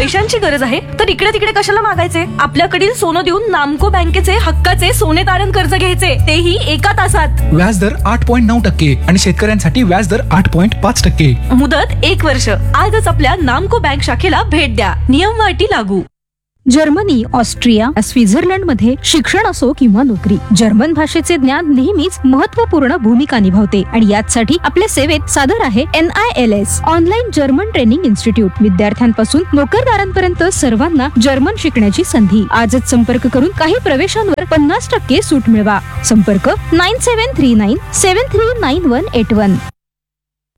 पैशांची गरज आहे तर इकडे तिकडे कशाला मागायचे? आपल्याकडील सोनं देऊन नामको बँकेचे हक्काचे सोने तारण कर्ज घ्यायचे, तेही एका तासात. व्याजदर 8.9% आणि शेतकऱ्यांसाठी व्याजदर 8.5%. मुदत 1 वर्ष. आजच आपल्या नामको बँक शाखेला भेट द्या. नियम व अटी लागू. जर्मनी, ऑस्ट्रिया, स्वित्झर्लंड मध्ये शिक्षण असो किंवा नोकरी, जर्मन भाषेचे ज्ञान नेहमीच महत्त्वपूर्ण भूमिका निभावते आणि यासाठी आपल्या सेवेत सादर आहे NILS online German training institute. विद्यार्थ्यांपासून नोकरदारांपर्यंत सर्वांना जर्मन शिकण्याची संधी. आजच संपर्क करून काही प्रवेशांवर 50% सूट मिळवा. संपर्क 9739 739181.